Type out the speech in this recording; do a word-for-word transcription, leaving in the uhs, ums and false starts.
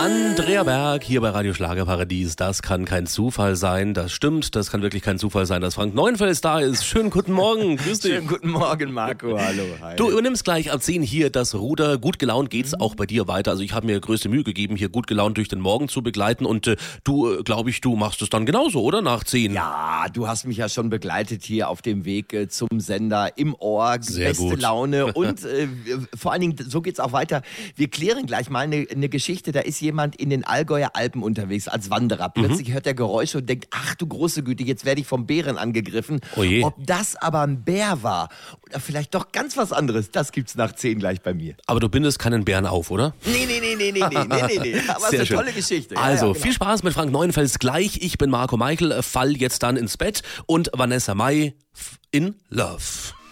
Andrea Berg hier bei Radio Schlagerparadies. Das kann kein Zufall sein. Das stimmt, das kann wirklich kein Zufall sein, dass Frank Neuenfels da ist. Schönen guten Morgen, grüß dich. Schönen guten Morgen, Marco. Hallo. Hi. Du übernimmst gleich ab zehn hier das Ruder. Gut gelaunt geht's auch bei dir weiter. Also ich habe mir größte Mühe gegeben, hier gut gelaunt durch den Morgen zu begleiten. Und äh, du, äh, glaube ich, du machst es dann genauso, oder? Nach zehn. Ja, du hast mich ja schon begleitet hier auf dem Weg äh, zum Sender im Ohr. Sehr beste gut. Laune. Und äh, vor allen Dingen, so geht's auch weiter. Wir klären gleich mal eine, eine Geschichte. Da ist jemand in den Allgäuer Alpen unterwegs als Wanderer. Plötzlich Mhm. hört er Geräusche und denkt, ach du große Güte, jetzt werde ich vom Bären angegriffen. Oh je. Ob das aber ein Bär war oder vielleicht doch ganz was anderes, das gibt's nach zehn gleich bei mir. Aber du bindest keinen Bären auf, oder? Nee, nee, nee, nee, nee, nee, nee, nee, nee. Aber es ist Sehr eine schön. tolle Geschichte. Ja, Also, ja, genau. viel Spaß mit Frank Neuenfels gleich. Ich bin Marco Meichel, fall jetzt dann ins Bett und Vanessa Mai in Love.